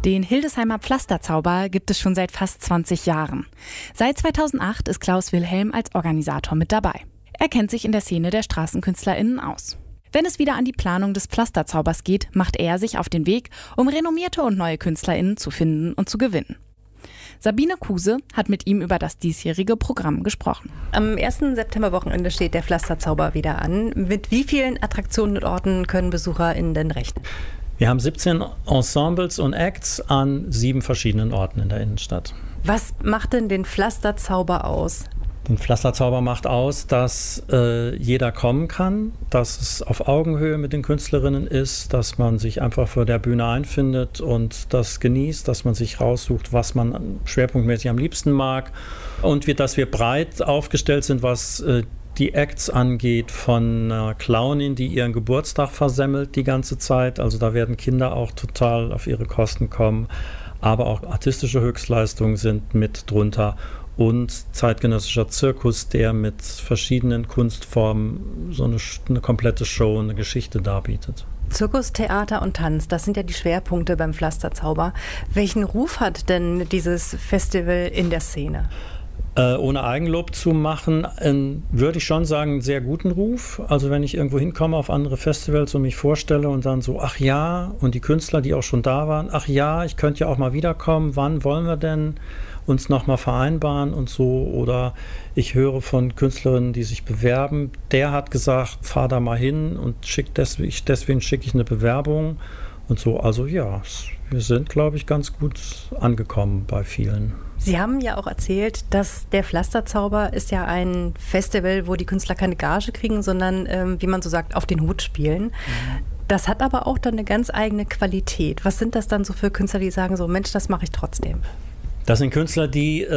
Den Hildesheimer Pflasterzauber gibt es schon seit fast 20 Jahren. Seit 2008 ist Klaus Wilhelm als Organisator mit dabei. Er kennt sich in der Szene der StraßenkünstlerInnen aus. Wenn es wieder an die Planung des Pflasterzaubers geht, macht er sich auf den Weg, um renommierte und neue KünstlerInnen zu finden und zu gewinnen. Sabine Kuse hat mit ihm über das diesjährige Programm gesprochen. Am 1. Septemberwochenende steht der Pflasterzauber wieder an. Mit wie vielen Attraktionen und Orten können BesucherInnen denn rechnen? Wir haben 17 Ensembles und Acts an 7 verschiedenen Orten in der Innenstadt. Was macht denn den Pflasterzauber aus? Den Pflasterzauber macht aus, dass jeder kommen kann, dass es auf Augenhöhe mit den Künstlerinnen ist, dass man sich einfach vor der Bühne einfindet und das genießt, dass man sich raussucht, was man schwerpunktmäßig am liebsten mag und dass wir breit aufgestellt sind, was die Acts angeht, von einer Clownin, die ihren Geburtstag versemmelt die ganze Zeit. Also da werden Kinder auch total auf ihre Kosten kommen. Aber auch artistische Höchstleistungen sind mit drunter. Und zeitgenössischer Zirkus, der mit verschiedenen Kunstformen so eine komplette Show, eine Geschichte darbietet. Zirkus, Theater und Tanz, das sind ja die Schwerpunkte beim Pflasterzauber. Welchen Ruf hat denn dieses Festival in der Szene? Ohne Eigenlob zu machen, würde ich schon sagen, einen sehr guten Ruf. Also wenn ich irgendwo hinkomme auf andere Festivals und mich vorstelle und dann so, ach ja, und die Künstler, die auch schon da waren, ach ja, ich könnte ja auch mal wiederkommen, wann wollen wir denn uns nochmal vereinbaren und so. Oder ich höre von Künstlerinnen, die sich bewerben, der hat gesagt, fahr da mal hin und deswegen schicke ich eine Bewerbung und so. Also ja, wir sind, glaube ich, ganz gut angekommen bei vielen. Sie haben ja auch erzählt, dass der Pflasterzauber ist ja ein Festival, wo die Künstler keine Gage kriegen, sondern, wie man so sagt, auf den Hut spielen. Das hat aber auch dann eine ganz eigene Qualität. Was sind das dann so für Künstler, die sagen so, Mensch, das mache ich trotzdem? Das sind Künstler, die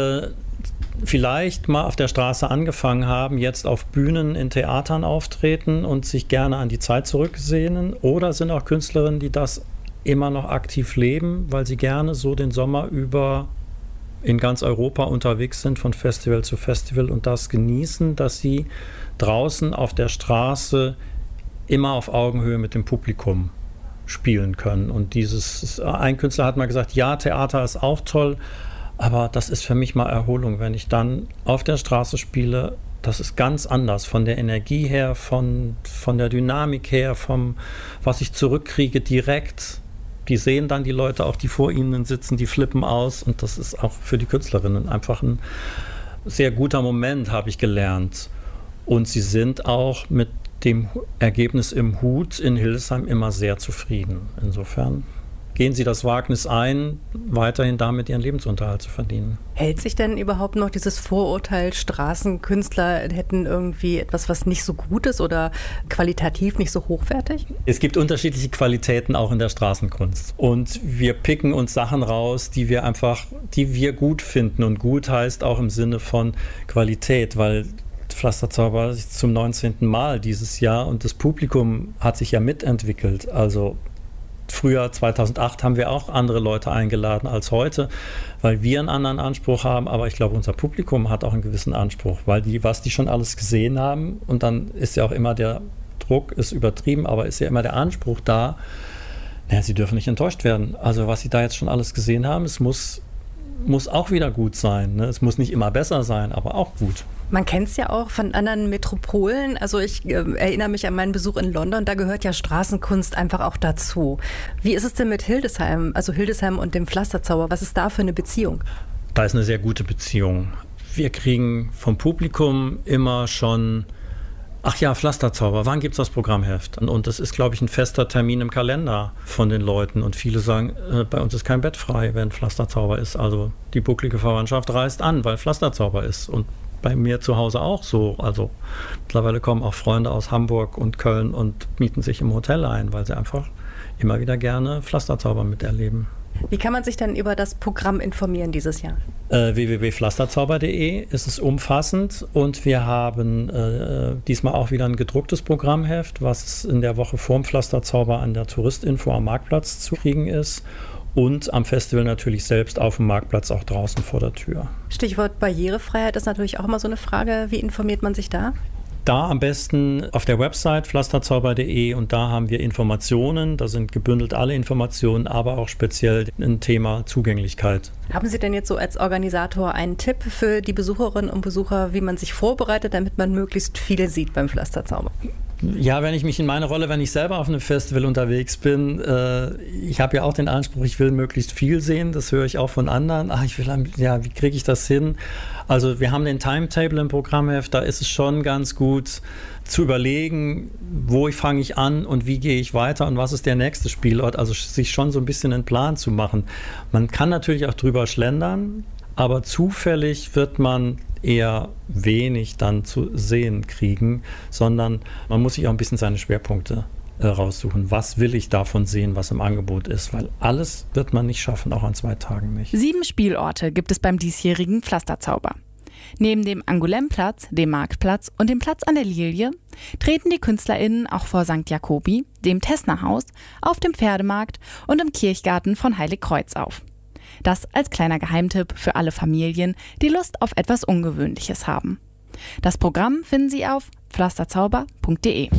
vielleicht mal auf der Straße angefangen haben, jetzt auf Bühnen in Theatern auftreten und sich gerne an die Zeit zurücksehnen. Oder sind auch Künstlerinnen, die das immer noch aktiv leben, weil sie gerne so den Sommer über in ganz Europa unterwegs sind, von Festival zu Festival und das genießen, dass sie draußen auf der Straße immer auf Augenhöhe mit dem Publikum spielen können. Und ein Künstler hat mal gesagt, ja, Theater ist auch toll, aber das ist für mich mal Erholung, wenn ich dann auf der Straße spiele. Das ist ganz anders von der Energie her, von der Dynamik her, vom was ich zurückkriege direkt. Die sehen dann die Leute auch, die vor ihnen sitzen, die flippen aus und das ist auch für die Künstlerinnen einfach ein sehr guter Moment, habe ich gelernt. Und sie sind auch mit dem Ergebnis im Hut in Hildesheim immer sehr zufrieden. Insofern gehen sie das Wagnis ein, weiterhin damit ihren Lebensunterhalt zu verdienen. Hält sich denn überhaupt noch dieses Vorurteil, Straßenkünstler hätten irgendwie etwas, was nicht so gut ist oder qualitativ nicht so hochwertig? Es gibt unterschiedliche Qualitäten auch in der Straßenkunst. Und wir picken uns Sachen raus, die wir gut finden. Und gut heißt auch im Sinne von Qualität, weil Pflasterzauber ist zum 19. Mal dieses Jahr und das Publikum hat sich ja mitentwickelt. Also früher, 2008, haben wir auch andere Leute eingeladen als heute, weil wir einen anderen Anspruch haben. Aber ich glaube, unser Publikum hat auch einen gewissen Anspruch, weil was die schon alles gesehen haben. Und dann ist ja auch immer der Druck, ist übertrieben, aber ist ja immer der Anspruch da. Naja, sie dürfen nicht enttäuscht werden. Also was sie da jetzt schon alles gesehen haben, es muss auch wieder gut sein. Ne? Es muss nicht immer besser sein, aber auch gut. Man kennt es ja auch von anderen Metropolen. Also ich erinnere mich an meinen Besuch in London, da gehört ja Straßenkunst einfach auch dazu. Wie ist es denn mit Hildesheim, also Hildesheim und dem Pflasterzauber? Was ist da für eine Beziehung? Da ist eine sehr gute Beziehung. Wir kriegen vom Publikum immer schon, ach ja, Pflasterzauber, wann gibt es das Programmheft? Und das ist, glaube ich, ein fester Termin im Kalender von den Leuten. Und viele sagen, bei uns ist kein Bett frei, wenn Pflasterzauber ist. Also die bucklige Verwandtschaft reist an, weil Pflasterzauber ist. Und bei mir zu Hause auch so. Also mittlerweile kommen auch Freunde aus Hamburg und Köln und mieten sich im Hotel ein, weil sie einfach immer wieder gerne Pflasterzauber miterleben. Wie kann man sich denn über das Programm informieren dieses Jahr? www.pflasterzauber.de ist es umfassend und wir haben diesmal auch wieder ein gedrucktes Programmheft, was in der Woche vorm Pflasterzauber an der Touristinfo am Marktplatz zu kriegen ist. Und am Festival natürlich selbst auf dem Marktplatz, auch draußen vor der Tür. Stichwort Barrierefreiheit ist natürlich auch immer so eine Frage. Wie informiert man sich da? Da am besten auf der Website pflasterzauber.de und da haben wir Informationen, da sind gebündelt alle Informationen, aber auch speziell ein Thema Zugänglichkeit. Haben Sie denn jetzt so als Organisator einen Tipp für die Besucherinnen und Besucher, wie man sich vorbereitet, damit man möglichst viel sieht beim Pflasterzauber? Ja, wenn ich mich in meine Rolle, wenn ich selber auf einem Festival unterwegs bin, ich habe ja auch den Anspruch, ich will möglichst viel sehen, das höre ich auch von anderen. Wie kriege ich das hin? Also wir haben den Timetable im Programmheft, da ist es schon ganz gut zu überlegen, wo fange ich an und wie gehe ich weiter und was ist der nächste Spielort, also sich schon so ein bisschen einen Plan zu machen. Man kann natürlich auch drüber schlendern, aber zufällig wird man eher wenig dann zu sehen kriegen, sondern man muss sich auch ein bisschen seine Schwerpunkte raussuchen. Was will ich davon sehen, was im Angebot ist? Weil alles wird man nicht schaffen, auch an 2 Tagen nicht. 7 Spielorte gibt es beim diesjährigen Pflasterzauber. Neben dem Angulemplatz, dem Marktplatz und dem Platz an der Lilie treten die KünstlerInnen auch vor St. Jakobi, dem Tessner-Haus, auf dem Pferdemarkt und im Kirchgarten von Heiligkreuz auf. Das als kleiner Geheimtipp für alle Familien, die Lust auf etwas Ungewöhnliches haben. Das Programm finden Sie auf pflasterzauber.de.